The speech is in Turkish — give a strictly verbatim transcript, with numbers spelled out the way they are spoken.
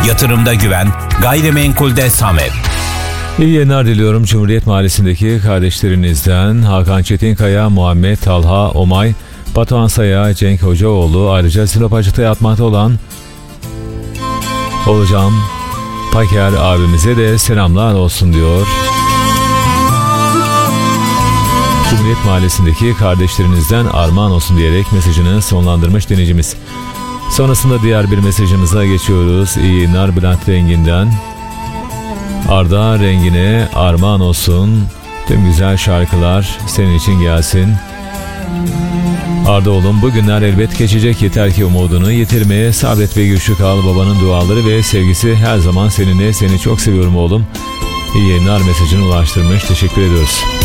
yatırımda güven, gayrimenkulde Samet. İyi yayınlar diliyorum. Cumhuriyet Mahallesi'ndeki kardeşlerinizden Hakan Çetinkaya, Muhammed Talha Omay, Batuhan Saya, Cenk Hocaoğlu, ayrıca Sinop Acı'da yatmakta olan Olcan Paker abimize de selamlar olsun diyor. Cumhuriyet Mahallesi'ndeki kardeşlerinizden armağan olsun diyerek mesajını sonlandırmış dinleyicimiz. Sonrasında diğer bir mesajımıza geçiyoruz. İyi yayınlar Bülent Rengin'den. Arda Rengin'e armağan olsun. Tüm güzel şarkılar senin için gelsin. Arda oğlum, bugünler elbet geçecek, yeter ki umudunu yitirmeye sabret ve güçlü kal. Babanın duaları ve sevgisi her zaman seninle. Seni çok seviyorum oğlum. İyi yayınlar mesajını ulaştırmış. Teşekkür ediyoruz.